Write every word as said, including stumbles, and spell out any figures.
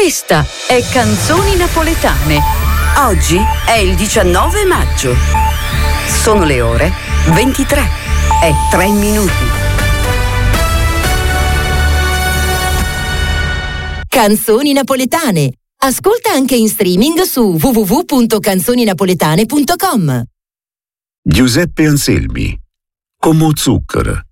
Questa è Canzoni Napoletane. Oggi è il diciannove maggio. Sono le ore ventitré e tre minuti. Canzoni Napoletane. Ascolta anche in streaming su w w w punto canzoni napoletane punto com. Giuseppe Anselmi, Como zucchero.